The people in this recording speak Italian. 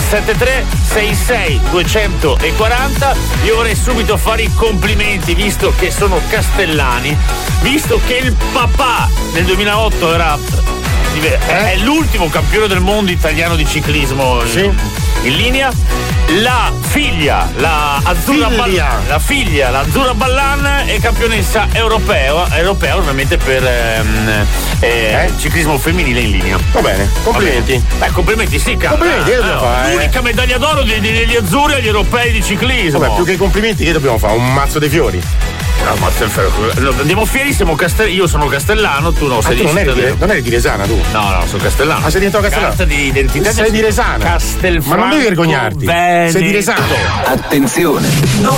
33 66 240. Io vorrei subito fare i complimenti, visto che sono castellani, visto che il papà nel 2008 è l'ultimo campione del mondo italiano di ciclismo in linea. La figlia, la Azzurra Ballan è campionessa europea ovviamente per ciclismo femminile in linea. Va bene, complimenti. Complimenti, sì, complimenti, l'unica medaglia d'oro degli azzurri agli europei di ciclismo. Vabbè, più che i complimenti, che dobbiamo fare? Un mazzo dei fiori. No, andiamo fieri, io sono castellano, tu no, sei tu non eri di Resana, tu? No, sono castellano. Sei diventato castellano? Carta di identità. Sei di Resana. Castelfranco. Ma non devi vergognarti. Veneto. Sei di Resana. Attenzione, non